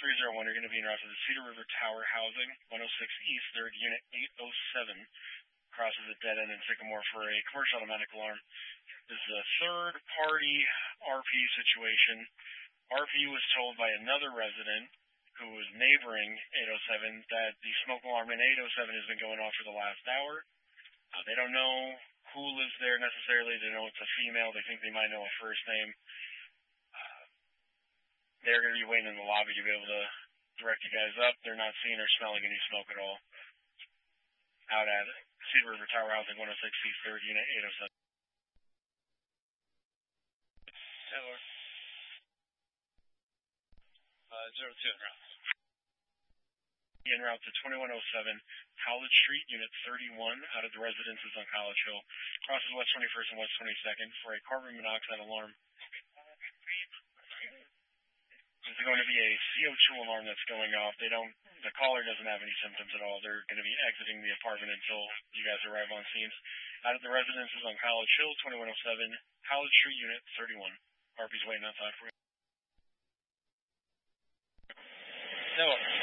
301, you're going to be en route to the Cedar River Tower Housing, 106 East, 3rd Unit 807. Crosses a dead end in Sycamore for a commercial automatic alarm. This is a third-party RP situation. RP was told by another resident who was neighboring 807 that the smoke alarm in 807 has been going off for the last hour. They don't know who lives there necessarily. They know it's a female. They think they might know a first name. They're going to be waiting in the lobby to be able to direct you guys up. They're not seeing or smelling any smoke at all. Out at Cedar River Tower Housing, 106 East, 3rd Unit 807. Taylor. 02 en route. En route to 2107 College Street, Unit 31, out of the residences on College Hill. Crosses West 21st and West 22nd for a carbon monoxide alarm. This is going to be a CO2 alarm that's going off. The caller doesn't have any symptoms at all. They're going to be exiting the apartment until you guys arrive on scene. Out of the residences on College Hill, 2107 College Street, Unit 31. RP's waiting outside for you. No.